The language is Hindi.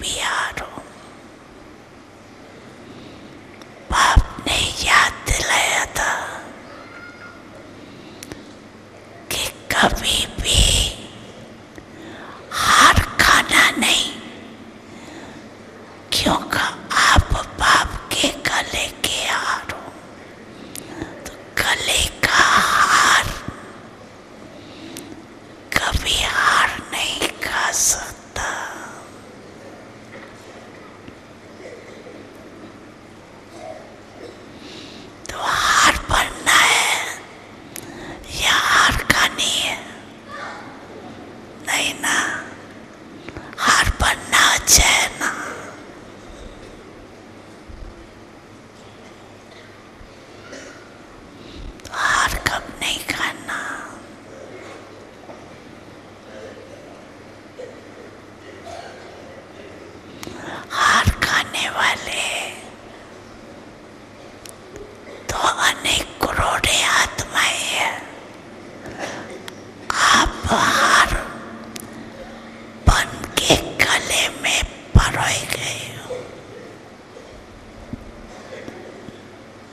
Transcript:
भी हारो। बाप ने याद दिलाया था कि कभी भी हार खाना नहीं, क्योंकि आप बाप के गले के हार हो। तो गले का हार कभी हार नहीं खा सकता। तो हार बनना है या हार खानी है? नहीं ना, हार बनना अच्छा है ना। तो हार कब नहीं खाना। हार खाने वाले तो अनेक करोड़े आत्माएं हैं। आप हार बन के गले में परोए गए।